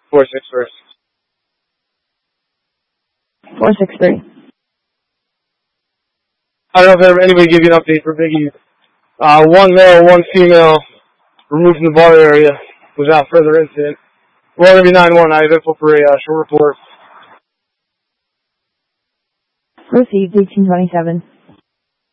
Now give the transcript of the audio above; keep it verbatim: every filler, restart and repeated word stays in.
four six three. four six three. I don't know if anybody gave you an update for Biggie. Uh, one male, one female, removed from the bar area without further incident. Well, maybe nine one. I have info for a uh, short report. Received eighteen twenty-seven.